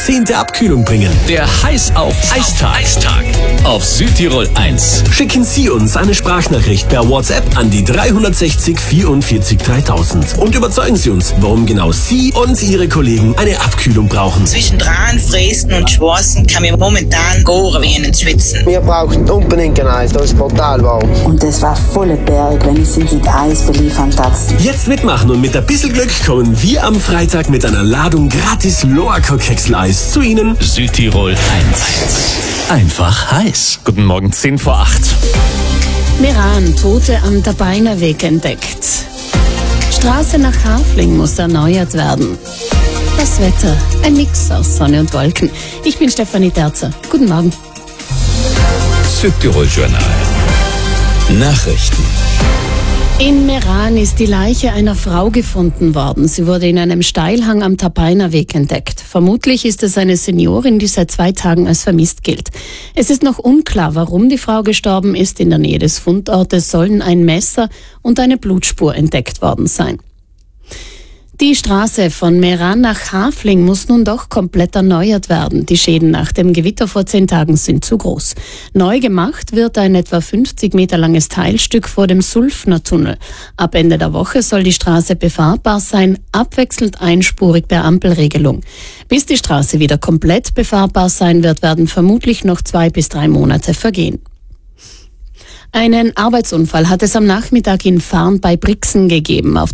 10. Abkühlung bringen. Der Heiß auf Eistag. Auf Südtirol 1. Schicken Sie uns eine Sprachnachricht per WhatsApp an die 360 44 3000 und überzeugen Sie uns, warum genau Sie und Ihre Kollegen eine Abkühlung brauchen. Zwischen Dran, Fräsen und Schwarzen kann mir momentan goren wie einen Schwitzen. Wir brauchen unbedingt ein Eis, das ist brutal warm. Und es war voller Berg, wenn ich sie mit Eis beliefern taxen. Jetzt mitmachen und mit ein bisschen Glück kommen wir am Freitag mit einer Ladung gratis Loacker-Keksel-Eis zu Ihnen. Südtirol 1. Einfach heiß. Guten Morgen, 10 vor 8. Meran, Tote am Tapainer Weg entdeckt. Straße nach Hafling muss erneuert werden. Das Wetter, ein Mix aus Sonne und Wolken. Ich bin Stefanie Terzer. Guten Morgen. Südtirol Journal. Nachrichten. In Meran ist die Leiche einer Frau gefunden worden. Sie wurde in einem Steilhang am Tapainer Weg entdeckt. Vermutlich ist es eine Seniorin, die seit 2 Tagen als vermisst gilt. Es ist noch unklar, warum die Frau gestorben ist. In der Nähe des Fundortes sollen ein Messer und eine Blutspur entdeckt worden sein. Die Straße von Meran nach Hafling muss nun doch komplett erneuert werden. Die Schäden nach dem Gewitter vor 10 Tagen sind zu groß. Neu gemacht wird ein etwa 50 Meter langes Teilstück vor dem Sulfner-Tunnel. Ab Ende der Woche soll die Straße befahrbar sein, abwechselnd einspurig per Ampelregelung. Bis die Straße wieder komplett befahrbar sein wird, werden vermutlich noch 2 bis 3 Monate vergehen. Einen Arbeitsunfall hat es am Nachmittag in Farn bei Brixen gegeben. Auf